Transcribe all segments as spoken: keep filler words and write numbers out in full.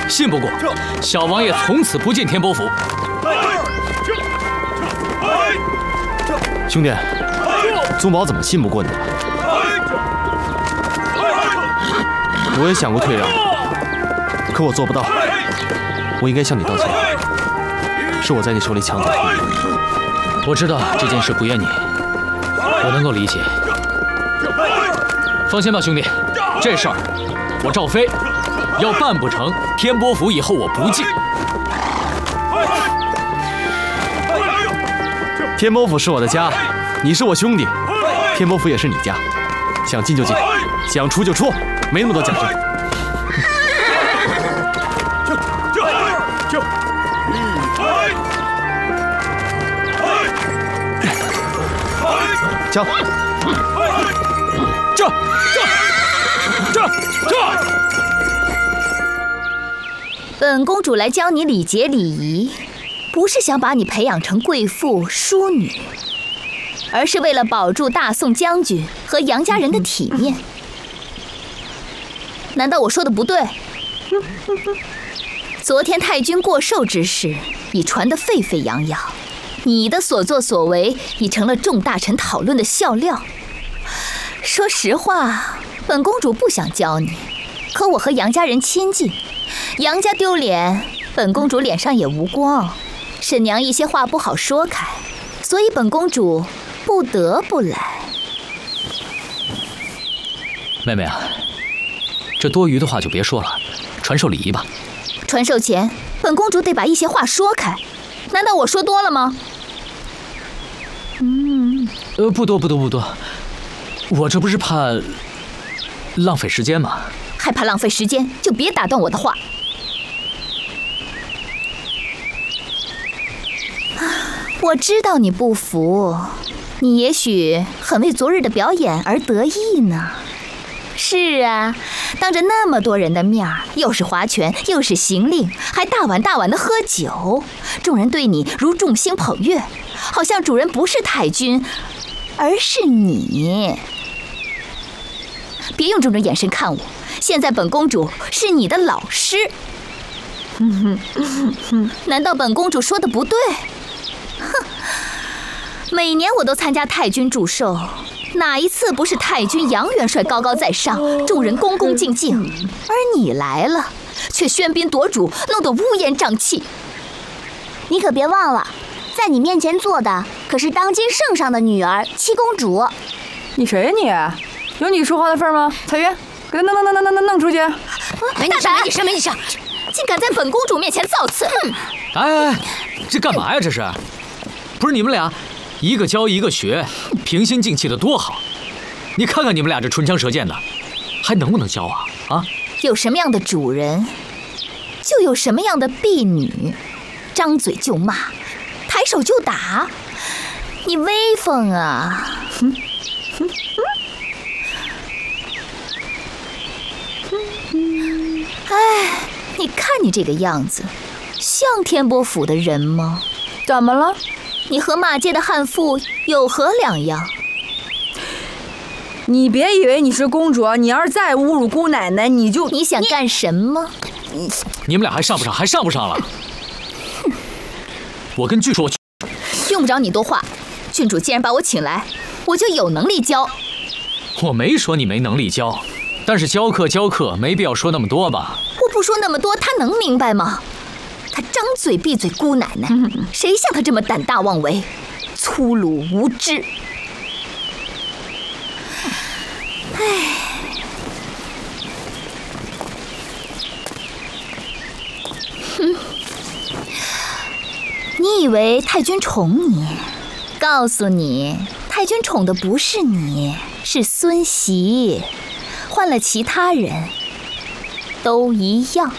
信不过，小王爷从此不进天波府。 兄弟，宗保怎么信不过你了？我也想过退让，可我做不到。我应该向你道歉，是我在你手里抢走了。 我知道这件事不怨你，我能够理解。放心吧，兄弟，这事儿我赵飞要办不成，天波府以后我不进。 天波府是我的家，你是我兄弟，天波府也是你家，想进就进，想出就出，没那么多讲究。枪！这这这这！ 本公主来教你礼节礼仪，不是想把你培养成贵妇淑女，而是为了保住大宋将军和杨家人的体面。难道我说的不对？昨天太君过寿之事已传得沸沸扬扬，你的所作所为已成了众大臣讨论的笑料。说实话，本公主不想教你，可我和杨家人亲近，杨家丢脸，本公主脸上也无光。沈娘一些话不好说开，所以本公主不得不来。 妹妹啊，这多余的话就别说了，传授礼仪吧。 传授前，本公主得把一些话说开，难道我说多了吗？ 嗯，呃，不多不多不多，我这不是怕浪费时间吗？ 害怕浪费时间，就别打断我的话。我知道你不服，你也许很为昨日的表演而得意呢。是啊，当着那么多人的面儿，又是划拳，又是行令，还大碗大碗的喝酒，众人对你如众星捧月，好像主人不是太君，而是你。别用这种眼神看我，现在本公主是你的老师。难道本公主说的不对？哼，每年我都参加太君祝寿，哪一次不是太君杨元帅高高在上，众人恭恭敬敬，而你来了，却喧宾夺主，弄得乌烟瘴气。 你可别忘了，在你面前坐的可是当今圣上的女儿七公主。 你谁呀你？有你说话的份吗？彩云，给他弄弄弄弄弄弄弄出去！ 没你事，没你事，没你事，竟敢在本公主面前造次！ 哎哎，这干嘛呀？这是？不是你们俩，一个教一个学，平心静气的多好。你看看你们俩这唇枪舌剑的，还能不能教啊？啊？ 有什么样的主人，就有什么样的婢女，张嘴就骂，抬手就打，你威风啊！哼哼哼哎，你看你这个样子，像天波府的人吗？ 怎么了？ 你和骂街的悍妇有何两样？ 你别以为你是公主，你要是再侮辱姑奶奶，你就…… 你想干什么？ 你你们俩还上不上？还上不上了？我跟郡主说， 用不着你多话。郡主既然把我请来，我就有能力教。 我没说你没能力教，但是教课教课没必要说那么多吧？ 我不说那么多，他能明白吗？他张嘴闭嘴姑奶奶，谁像他这么胆大妄为，粗鲁无知？唉，哼，你以为太君宠你？告诉你，太君宠的不是你，是孙媳，换了其他人，都一样。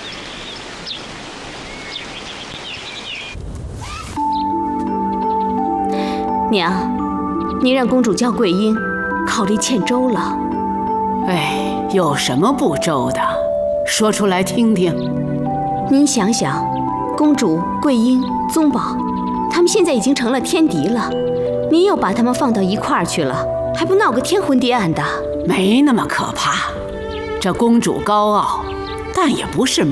娘，您让公主叫桂英，考虑欠周了。 哎，有什么不周的？说出来听听。 您想想，公主、桂英、宗保，他们现在已经成了天敌了，您又把他们放到一块儿去了，还不闹个天昏地暗的？ 没那么可怕。这公主高傲，但也不是